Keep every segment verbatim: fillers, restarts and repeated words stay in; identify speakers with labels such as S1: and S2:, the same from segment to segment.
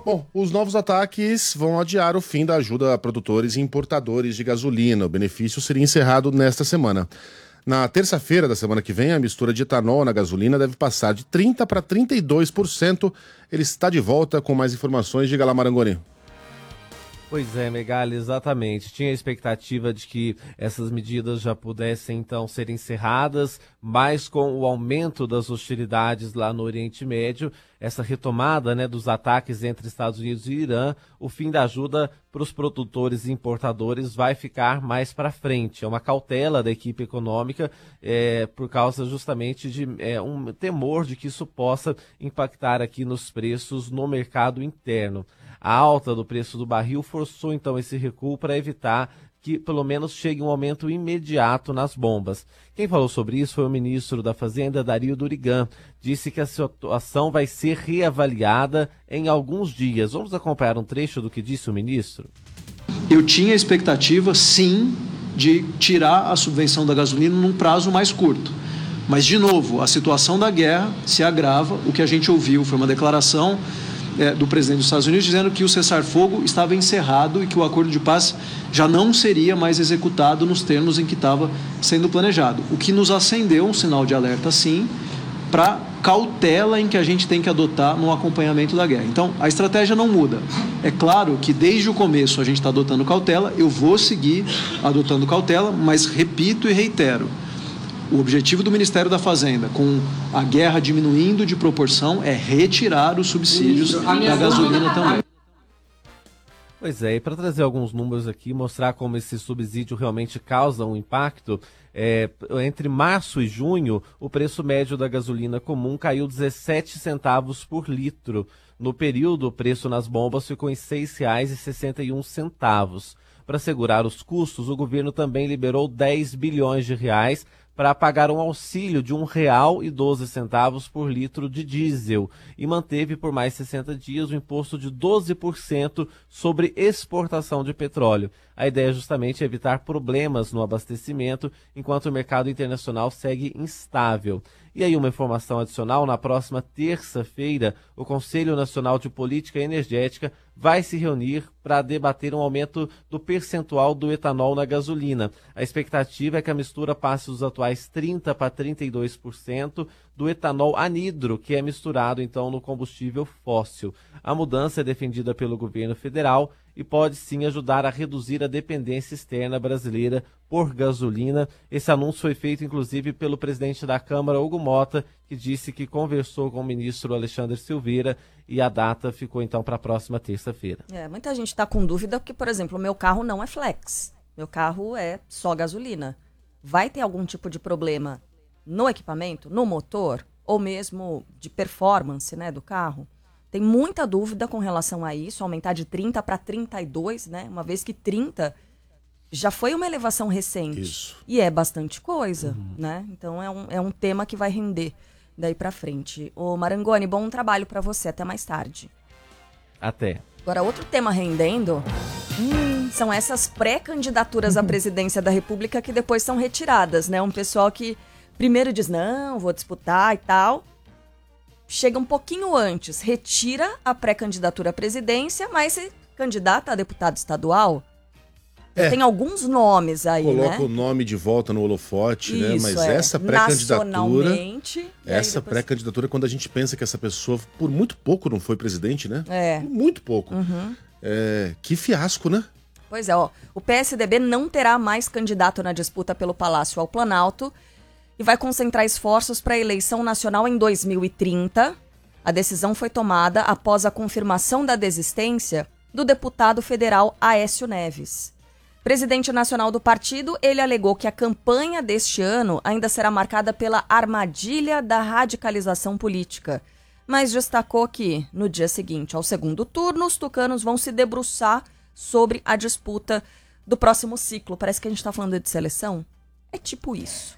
S1: Bom, os novos ataques vão adiar o fim da ajuda a produtores e importadores de gasolina. O benefício seria encerrado nesta semana. Na terça-feira da semana que vem, a mistura de etanol na gasolina deve passar de trinta por cento para trinta e dois por cento. Ele está de volta com mais informações. Diga lá, Marangoni.
S2: Pois é, Megali, exatamente. Tinha a expectativa de que essas medidas já pudessem, então, ser encerradas, mas com o aumento das hostilidades lá no Oriente Médio, essa retomada, né, dos ataques entre Estados Unidos e Irã, o fim da ajuda para os produtores e importadores vai ficar mais para frente. É uma cautela da equipe econômica é, por causa justamente de é, um temor de que isso possa impactar aqui nos preços no mercado interno. A alta do preço do barril forçou então esse recuo para evitar que pelo menos chegue um aumento imediato nas bombas. Quem falou sobre isso foi o ministro da Fazenda, Dario Durigan. Disse que a situação vai ser reavaliada em alguns dias. Vamos acompanhar um trecho do que disse o ministro?
S3: Eu tinha a expectativa, sim, de tirar a subvenção da gasolina num prazo mais curto. Mas, de novo, a situação da guerra se agrava. O que a gente ouviu foi uma declaração É, do presidente dos Estados Unidos dizendo que o cessar-fogo estava encerrado e que o acordo de paz já não seria mais executado nos termos em que estava sendo planejado. O que nos acendeu um sinal de alerta, sim, para cautela em que a gente tem que adotar no acompanhamento da guerra. Então, a estratégia não muda. É claro que desde o começo a gente está adotando cautela, eu vou seguir adotando cautela, mas repito e reitero, o objetivo do Ministério da Fazenda, com a guerra diminuindo de proporção, é retirar os subsídios da gasolina também.
S2: Pois é, e para trazer alguns números aqui, mostrar como esse subsídio realmente causa um impacto, é, entre março e junho, o preço médio da gasolina comum caiu dezessete centavos por litro. No período, o preço nas bombas ficou em seis reais e sessenta e um centavos. Para segurar os custos, o governo também liberou dez bilhões de reais para pagar um auxílio de um real e doze centavos por litro de diesel e manteve por mais sessenta dias o imposto de doze por cento sobre exportação de petróleo. A ideia é justamente evitar problemas no abastecimento enquanto o mercado internacional segue instável. E aí uma informação adicional, na próxima terça-feira, o Conselho Nacional de Política Energética vai se reunir para debater um aumento do percentual do etanol na gasolina. A expectativa é que a mistura passe dos atuais trinta por cento para trinta e dois por cento do etanol anidro, que é misturado então no combustível fóssil. A mudança é defendida pelo governo federal e pode sim ajudar a reduzir a dependência externa brasileira por gasolina. Esse anúncio foi feito inclusive pelo presidente da Câmara, Hugo Mota, que disse que conversou com o ministro Alexandre Silveira e a data ficou então para a próxima terça-feira.
S4: É, muita gente está com dúvida porque, por exemplo, o meu carro não é flex. Meu carro é só gasolina. Vai ter algum tipo de problema no equipamento, no motor, ou mesmo de performance, né, do carro? Tem muita dúvida com relação a isso, aumentar de trinta para trinta e dois, né? Uma vez que trinta já foi uma elevação recente.
S1: Isso.
S4: E é bastante coisa,
S2: Uhum.
S4: né? Então é um, é um tema que vai render daí para frente. Ô Marangoni, bom trabalho para você. Até mais tarde.
S2: Até.
S4: Agora, outro tema rendendo hum, são essas pré-candidaturas à presidência da República que depois são retiradas, né? Um pessoal que primeiro diz, não, vou disputar e tal. Chega um pouquinho antes, retira a pré-candidatura à presidência, mas se candidata a deputado estadual.
S1: É.
S4: Tem alguns nomes aí,
S1: Coloca
S4: né?
S1: o nome de volta no holofote, né?
S4: Isso,
S1: Mas
S4: é.
S1: essa pré-candidatura,
S4: Nacionalmente, e aí
S1: essa
S4: depois-
S1: pré-candidatura, quando a gente pensa que essa pessoa por muito pouco não foi presidente, né?
S4: É.
S1: Por muito pouco.
S4: Uhum.
S1: É, que fiasco, né?
S4: Pois é, ó. O P S D B não terá mais candidato na disputa pelo Palácio ao Planalto e vai concentrar esforços para a eleição nacional em dois mil e trinta. A decisão foi tomada após a confirmação da desistência do deputado federal Aécio Neves. Presidente nacional do partido, ele alegou que a campanha deste ano ainda será marcada pela armadilha da radicalização política, mas destacou que, no dia seguinte ao segundo turno, os tucanos vão se debruçar sobre a disputa do próximo ciclo. Parece que a gente está falando de seleção. É tipo isso.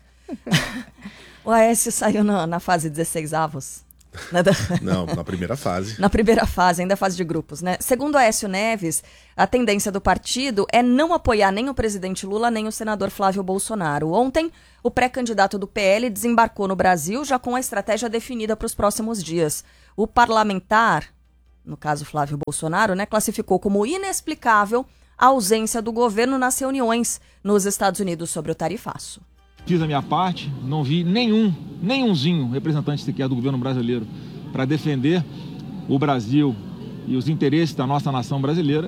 S4: O Aécio saiu na, na fase dezesseis avos.
S1: Não, na primeira fase.
S4: Na primeira fase, ainda fase de grupos, né? Segundo Aécio Neves, a tendência do partido é não apoiar nem o presidente Lula, nem o senador Flávio Bolsonaro. Ontem, o pré-candidato do P L desembarcou no Brasil já com a estratégia definida para os próximos dias. O parlamentar no caso Flávio Bolsonaro, né, classificou como inexplicável a ausência do governo nas reuniões nos Estados Unidos sobre o tarifaço.
S5: Fiz a minha parte, não vi nenhum, nenhumzinho representante sequer do governo brasileiro para defender o Brasil e os interesses da nossa nação brasileira.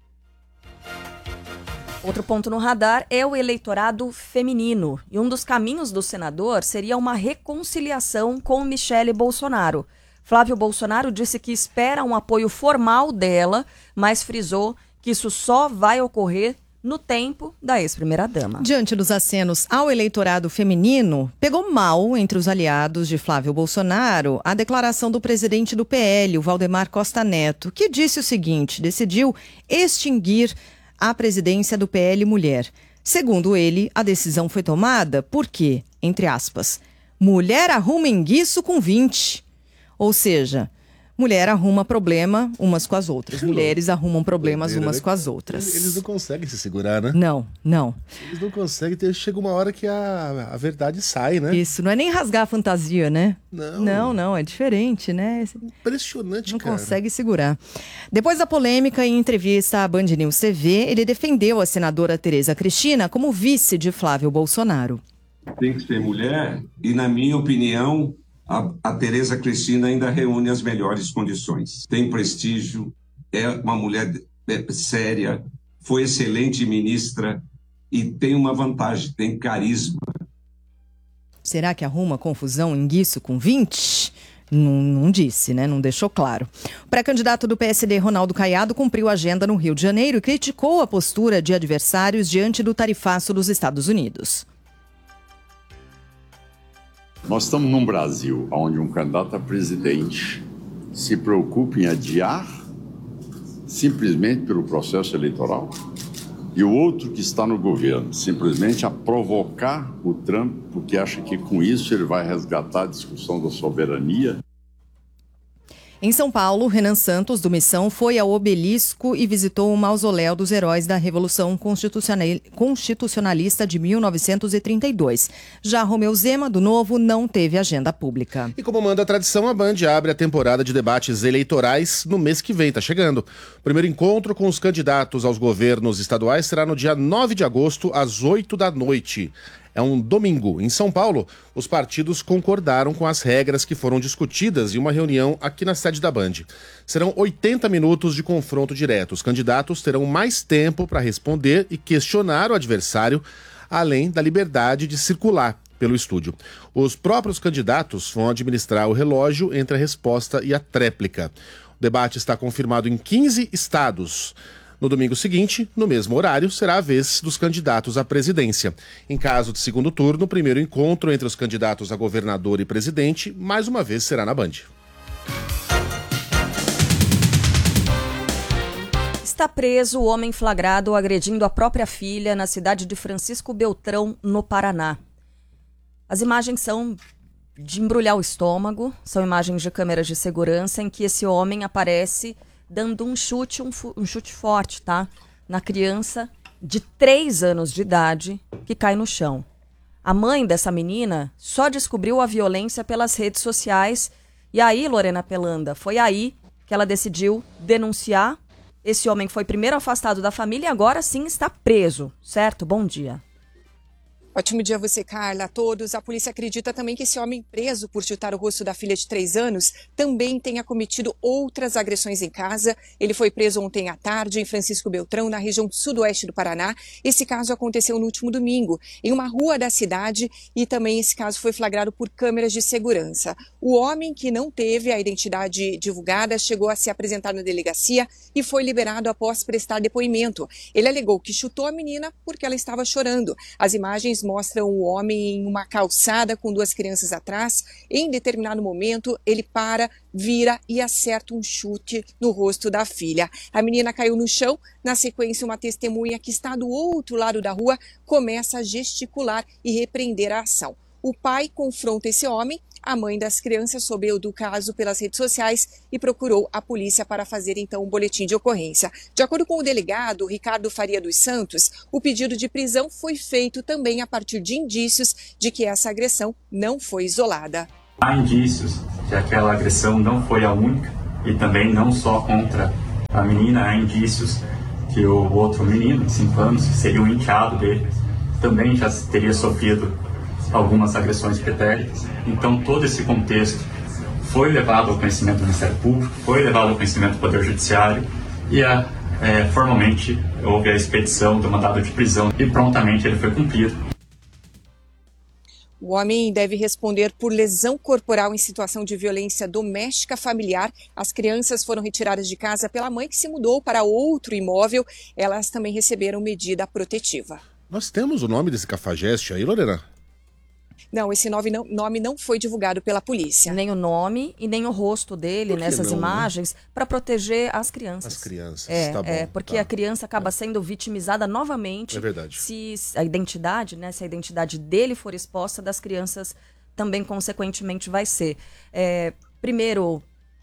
S4: Outro ponto no radar é o eleitorado feminino. E um dos caminhos do senador seria uma reconciliação com Michele Bolsonaro. Flávio Bolsonaro disse que espera um apoio formal dela, mas frisou que isso só vai ocorrer no tempo da ex-primeira-dama.
S6: Diante dos acenos ao eleitorado feminino, pegou mal entre os aliados de Flávio Bolsonaro a declaração do presidente do P L, o Valdemar Costa Neto, que disse o seguinte: decidiu extinguir a presidência do P L Mulher. Segundo ele, a decisão foi tomada porque, entre aspas, mulher arruma enguiço com vinte. Ou seja, mulher arruma problema umas com as outras. Mulheres arrumam problemas umas com as outras.
S1: Eles não conseguem se segurar, né?
S6: Não, não.
S1: Eles não conseguem. Ter... Chega uma hora que a, a verdade sai, né?
S6: Isso, não é nem rasgar a fantasia, né?
S1: Não.
S6: Não, não, é diferente, né?
S1: Impressionante,
S6: não
S1: cara.
S6: Não consegue segurar. Depois da polêmica, em entrevista à Band News T V, ele defendeu a senadora Tereza Cristina como vice de Flávio Bolsonaro.
S7: Tem que ser mulher e, na minha opinião, a, a Tereza Cristina ainda reúne as melhores condições. Tem prestígio, é uma mulher séria, foi excelente ministra e tem uma vantagem, tem carisma.
S6: Será que arruma confusão em guiço com vinte? Não, não disse, né? Não deixou claro. O pré-candidato do P S D, Ronaldo Caiado, cumpriu a agenda no Rio de Janeiro e criticou a postura de adversários diante do tarifaço dos Estados Unidos.
S8: Nós estamos num Brasil onde um candidato a presidente se preocupa em adiar simplesmente pelo processo eleitoral e o outro que está no governo simplesmente a provocar o Trump porque acha que com isso ele vai resgatar a discussão da soberania.
S6: Em São Paulo, Renan Santos, do Missão, foi ao Obelisco e visitou o mausoléu dos heróis da Revolução Constitucionalista de mil novecentos e trinta e dois. Já Romeu Zema, do Novo, não teve agenda pública.
S1: E como manda a tradição, a Band abre a temporada de debates eleitorais no mês que vem, tá chegando. O primeiro encontro com os candidatos aos governos estaduais será no dia nove de agosto, às oito da noite. É um domingo. Em São Paulo, os partidos concordaram com as regras que foram discutidas em uma reunião aqui na sede da Band. Serão oitenta minutos de confronto direto. Os candidatos terão mais tempo para responder e questionar o adversário, além da liberdade de circular pelo estúdio. Os próprios candidatos vão administrar o relógio entre a resposta e a tréplica. O debate está confirmado em quinze estados. No domingo seguinte, no mesmo horário, será a vez dos candidatos à presidência. Em caso de segundo turno, o primeiro encontro entre os candidatos a governador e presidente, mais uma vez, será na Band.
S4: Está preso o homem flagrado agredindo a própria filha na cidade de Francisco Beltrão, no Paraná. As imagens são de embrulhar o estômago, são imagens de câmeras de segurança em que esse homem aparece dando um chute, um, um chute forte, tá? Na criança de três anos de idade que cai no chão. A mãe dessa menina só descobriu a violência pelas redes sociais. E aí, Lorena Pelanda, foi aí que ela decidiu denunciar. Esse homem foi primeiro afastado da família e agora sim está preso, certo? Bom dia.
S9: Ótimo dia a você, Carla, a todos. A polícia acredita também que esse homem preso por chutar o rosto da filha de três anos também tenha cometido outras agressões em casa. Ele foi preso ontem à tarde em Francisco Beltrão, na região sudoeste do Paraná. Esse caso aconteceu no último domingo, em uma rua da cidade, e também esse caso foi flagrado por câmeras de segurança. O homem, que não teve a identidade divulgada, chegou a se apresentar na delegacia e foi liberado após prestar depoimento. Ele alegou que chutou a menina porque ela estava chorando. As imagens mostram o homem em uma calçada com duas crianças atrás. Em determinado momento, ele para, vira e acerta um chute no rosto da filha. A menina caiu no chão. Na sequência, uma testemunha que está do outro lado da rua começa a gesticular e repreender a ação. O pai confronta esse homem. A mãe das crianças soube do caso pelas redes sociais e procurou a polícia para fazer então um boletim de ocorrência. De acordo com o delegado Ricardo Faria dos Santos, o pedido de prisão foi feito também a partir de indícios de que essa agressão não foi isolada.
S10: Há indícios de que aquela agressão não foi a única e também não só contra a menina, há indícios que o outro menino, de cinco anos, que seria um enteado dele, também já teria sofrido algumas agressões pretéritas. Então todo esse contexto foi levado ao conhecimento do Ministério Público, foi levado ao conhecimento do Poder Judiciário e a, é, formalmente houve a expedição do mandado de prisão e prontamente ele foi cumprido.
S9: O homem deve responder por lesão corporal em situação de violência doméstica familiar. As crianças foram retiradas de casa pela mãe, que se mudou para outro imóvel. Elas também receberam medida protetiva.
S1: Nós temos o nome desse cafajeste aí, Lorena?
S9: Não, esse nome não, nome não foi divulgado pela polícia.
S4: Nem o nome e nem o rosto dele nessas não, imagens, né? Para proteger as crianças.
S1: As crianças,
S4: é,
S1: tá bom.
S4: É, porque
S1: tá.
S4: a criança acaba é. sendo vitimizada novamente.
S1: É verdade.
S4: Se a identidade, né, se a identidade dele for exposta, das crianças também, consequentemente, vai ser. É, primeiro,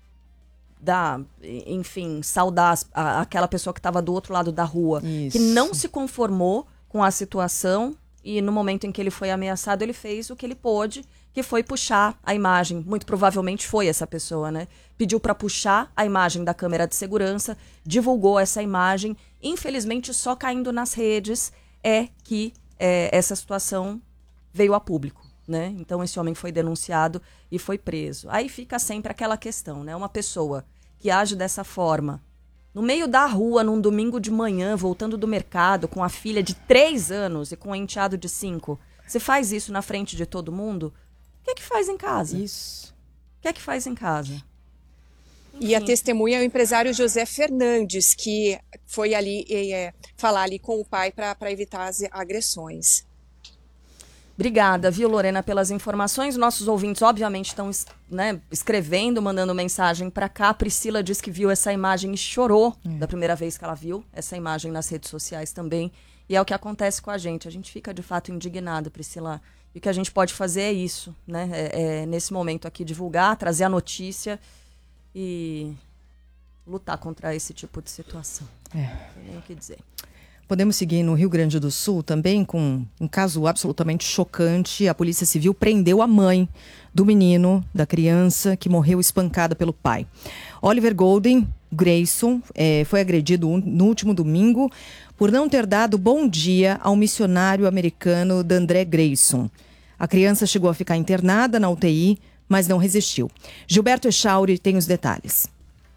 S4: dar, enfim, saudar a, aquela pessoa que estava do outro lado da rua,
S6: Isso.
S4: que não se conformou com a situação. E no momento em que ele foi ameaçado, ele fez o que ele pôde, que foi puxar a imagem. Muito provavelmente foi essa pessoa, né? Pediu para puxar a imagem da câmera de segurança, divulgou essa imagem. Infelizmente, só caindo nas redes é que é, essa situação veio a público, né? Então, esse homem foi denunciado e foi preso. Aí fica sempre aquela questão, né? Uma pessoa que age dessa forma, no meio da rua, num domingo de manhã, voltando do mercado, com a filha de três anos e com um enteado de cinco. Você faz isso na frente de todo mundo? O que é que faz em casa?
S6: Isso.
S4: O que é que faz em casa?
S9: E Enfim. A testemunha é o empresário José Fernandes, que foi ali é, falar ali com o pai para evitar as agressões.
S4: Obrigada, viu, Lorena, pelas informações. Nossos ouvintes, obviamente, estão, né, escrevendo, mandando mensagem para cá. A Priscila diz que viu essa imagem e chorou hum. da primeira vez que ela viu essa imagem nas redes sociais também. E é o que acontece com a gente. A gente fica, de fato, indignado, Priscila. E o que a gente pode fazer é isso, né? É, é, nesse momento aqui, divulgar, trazer a notícia e lutar contra esse tipo de situação.
S6: É.
S4: Não tem nem o que dizer.
S6: Podemos seguir no Rio Grande do Sul também com um caso absolutamente chocante. A Polícia Civil prendeu a mãe do menino, da criança, que morreu espancada pelo pai. Oliver Golden Grayson é, foi agredido no último domingo por não ter dado bom dia ao missionário americano Dandré Grayson. A criança chegou a ficar internada na U T I, mas não resistiu. Gilberto Echauri tem os detalhes.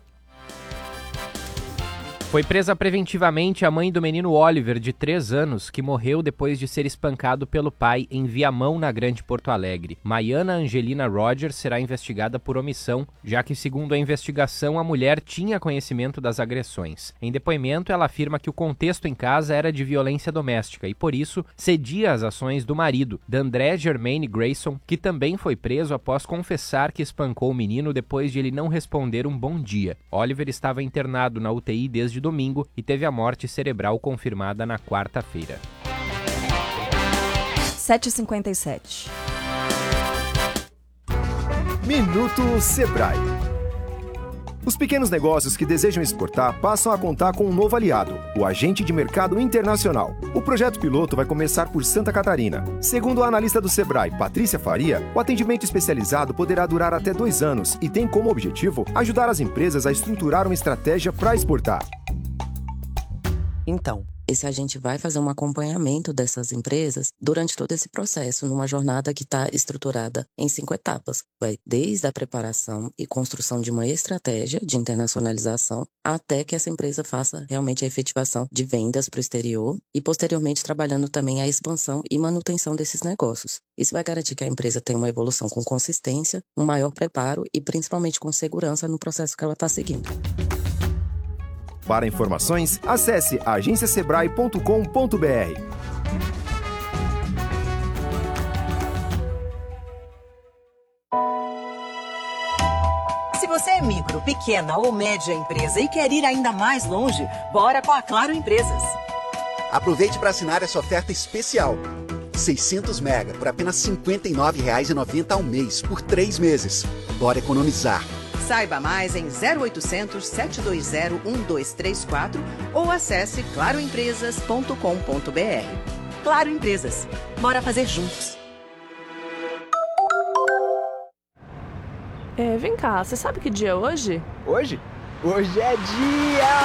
S11: Foi presa preventivamente a mãe do menino Oliver, de três anos, que morreu depois de ser espancado pelo pai em Viamão, na Grande Porto Alegre. Maiana Angelina Rogers será investigada por omissão, já que, segundo a investigação, a mulher tinha conhecimento das agressões. Em depoimento, ela afirma que o contexto em casa era de violência doméstica e, por isso, cedia às ações do marido, Dandré Germaine Grayson, que também foi preso após confessar que espancou o menino depois de ele não responder um bom dia. Oliver estava internado na U T I desde de domingo e teve a morte cerebral confirmada na quarta-feira.
S4: sete e cinquenta e sete.
S12: Minuto Sebrae. Os pequenos negócios que desejam exportar passam a contar com um novo aliado, o Agente de Mercado Internacional. O projeto piloto vai começar por Santa Catarina. Segundo a analista do Sebrae, Patrícia Faria, o atendimento especializado poderá durar até dois anos e tem como objetivo ajudar as empresas a estruturar uma estratégia para exportar.
S13: Então, esse agente vai fazer um acompanhamento dessas empresas durante todo esse processo, numa jornada que está estruturada em cinco etapas. Vai desde a preparação e construção de uma estratégia de internacionalização até que essa empresa faça realmente a efetivação de vendas para o exterior e, posteriormente, trabalhando também a expansão e manutenção desses negócios. Isso vai garantir que a empresa tenha uma evolução com consistência, um maior preparo e, principalmente, com segurança no processo que ela está seguindo.
S12: Para informações, acesse agência sebrae ponto com ponto b r.
S14: Se você é micro, pequena ou média empresa e quer ir ainda mais longe, bora com a Claro Empresas.
S15: Aproveite para assinar essa oferta especial. seiscentos mega por apenas cinquenta e nove reais e noventa centavos ao mês, por três meses. Bora economizar.
S14: Saiba mais em zero oitocentos, sete dois zero, um dois três quatro ou acesse claro empresas ponto com ponto b r. Claro Empresas. Bora fazer juntos.
S16: É, vem cá, você sabe que dia é hoje?
S17: Hoje? Hoje é dia